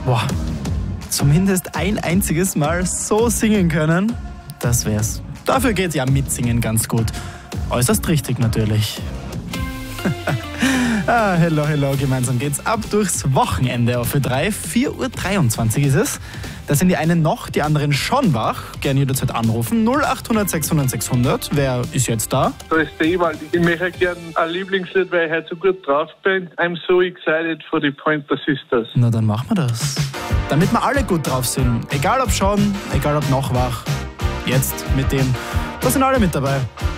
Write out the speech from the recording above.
Boah, zumindest ein einziges Mal so singen können, das wär's. Dafür geht ja mitsingen ganz gut. Äußerst richtig natürlich. Hello, hello, gemeinsam geht's ab durchs Wochenende auf Ö3. 4:23 Uhr ist es. Da sind die einen noch, die anderen schon wach. Gerne jederzeit anrufen. 0800 600 600. Wer ist jetzt da? Da ist der Ewald. Ich möchte gerne ein Lieblingslied, weil ich heute so gut drauf bin. I'm so excited for the Pointer Sisters. Na, dann machen wir das. Damit wir alle gut drauf sind. Egal ob schon, egal ob noch wach. Jetzt mit dem, da sind alle mit dabei.